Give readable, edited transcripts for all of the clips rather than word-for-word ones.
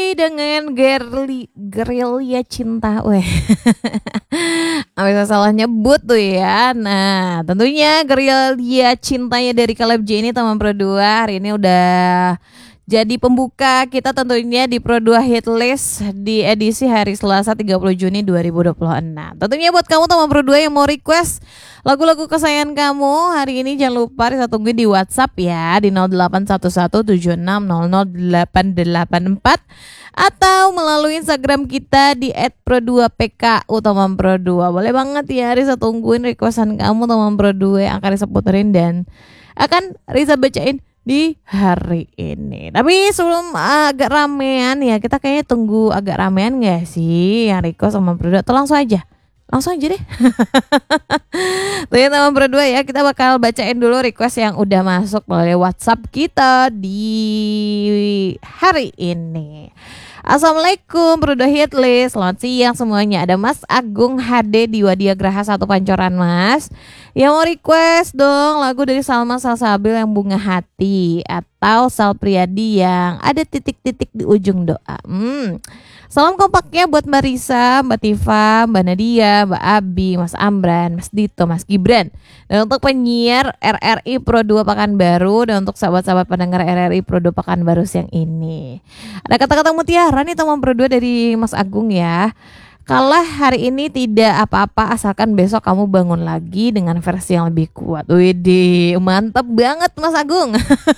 dengan Gerilya Cinta. Weh. Bisa salah nyebut tuh ya. Nah, tentunya Gerilya Cintanya dari Caleb J ini teman Pro 2 hari ini udah jadi pembuka kita tentunya di Pro 2 Hit List di edisi hari Selasa 30 Juni 2026. Tentunya buat kamu teman Pro 2 yang mau request lagu-lagu kesayangan kamu hari ini jangan lupa bisa tungguin di WhatsApp ya di 081176000884 atau melalui Instagram kita di @pro2pku teman Pro 2. Boleh banget ya Risa tungguin requestan kamu teman Pro 2 yang akan Risa puterin dan akan Risa bacain di hari ini. Tapi sebelum agak ramean ya, kita kayaknya tunggu agak ramean gak sih yang request sama Pro 2 atau langsung aja deh. Tuh ya teman Pro 2 ya, kita bakal bacain dulu request yang udah masuk melalui WhatsApp kita di hari ini. Assalamualaikum Pro 2 Hit List. Selamat siang semuanya. Ada Mas Agung HD di Wadia Graha 1 Pancoran Mas. Yang mau request dong lagu dari Salma Salsabil yang Bunga Hati atau Sal Priadi yang ada titik-titik di ujung doa. Salam kompaknya buat Mbak Risa, Mbak Tifa, Mbak Nadia, Mbak Abi, Mas Amran, Mas Dito, Mas Gibran. Dan untuk penyiar RRI Pro 2 Pekanbaru dan untuk sahabat-sahabat pendengar RRI Pro 2 Pekanbaru siang ini. Ada kata-kata mutiara nih teman Pro 2 dari Mas Agung ya. Kalah hari ini tidak apa-apa asalkan besok kamu bangun lagi dengan versi yang lebih kuat. Widih, mantep banget Mas Agung.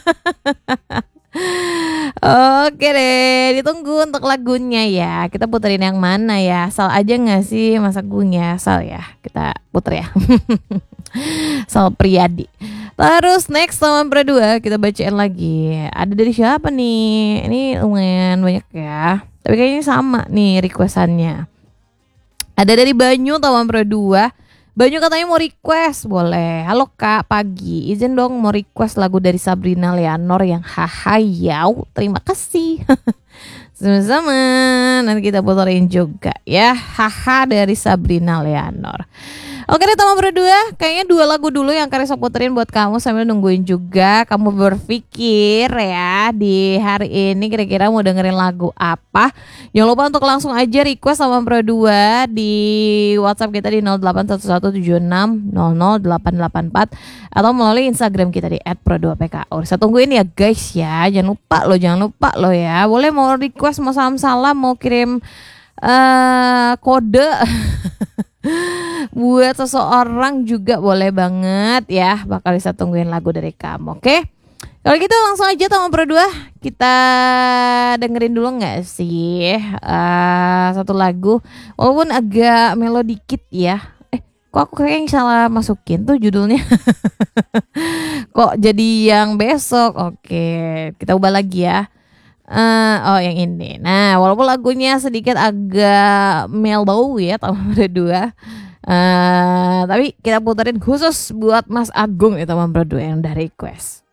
Oke deh, ditunggu untuk lagunya ya. Kita puterin yang mana ya? Sal aja gak sih Mas Agung ya? Sal ya, kita puter ya. Sal Priadi. Terus next teman Pro 2 kita bacain lagi. Ada dari siapa nih? Ini lumayan banyak ya. Tapi kayaknya sama nih requestannya. Ada dari Banyu teman Pro 2. Banyu katanya mau request, boleh. Halo Kak, pagi. Izin dong mau request lagu dari Sabrina Leonor yang hahayau. Terima kasih. Sama-sama. Nanti kita puterin juga ya. Haha dari Sabrina Leonor. Oke deh teman Pro 2, kayaknya 2 lagu dulu yang Karisa puterin buat kamu sambil nungguin juga kamu berpikir ya di hari ini kira-kira mau dengerin lagu apa. Jangan lupa untuk langsung aja request sama Pro 2 di WhatsApp kita di 081176000884 atau melalui Instagram kita di @pro2pku. Saya tungguin ya guys ya. Jangan lupa lo ya. Boleh mau request, mau salam-salam, mau kirim kode buat seseorang juga boleh banget ya. Bakal bisa tungguin lagu dari kamu. Oke? Kalau gitu langsung aja teman Pro 2 kita dengerin dulu gak sih satu lagu walaupun agak melo dikit ya. Kok aku kayaknya salah masukin tuh judulnya. Kok jadi yang besok. Oke, kita ubah lagi ya. Yang ini. Nah, walaupun lagunya sedikit agak mellow ya teman Pro 2. Tapi kita puterin khusus buat Mas Agung ya teman Pro 2 yang udah request.